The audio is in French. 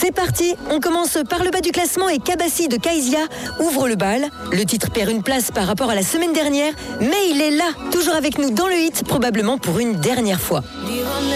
C'est parti, on commence par le bas du classement et Kabassi de Kaizia ouvre le bal. Le titre perd une place par rapport à la semaine dernière, mais il est là, toujours avec nous dans le hit, probablement pour une dernière fois.